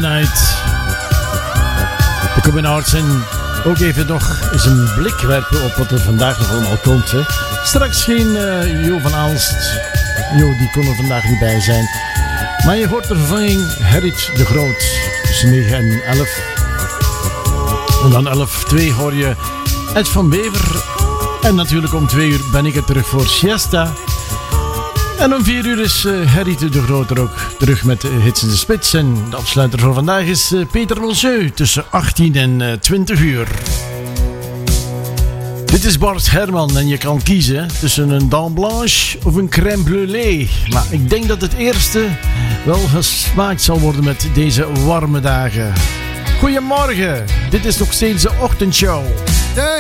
Night. De Common Arts en ook even nog eens een blik werpen op wat er vandaag nog allemaal komt. Hè. Straks geen Jo van Aalst. Jo, die kon er vandaag niet bij zijn. Maar je hoort de vervanging Gerrit de Groot tussen 9 en 11. En dan 11:02 hoor je Ed van Bever. En natuurlijk om 2 uur ben ik er terug voor Siesta. En om 4 uur is Gerrit de Groot er ook terug met Hits in de Spits. En de afsluiter voor vandaag is Peter Monsieur tussen 18 en 20 uur. Dit is Bart Herman en je kan kiezen tussen een dent blanche of een crème brûlée. Maar ik denk dat het eerste wel gesmaakt zal worden met deze warme dagen. Goedemorgen, dit is nog steeds de ochtendshow.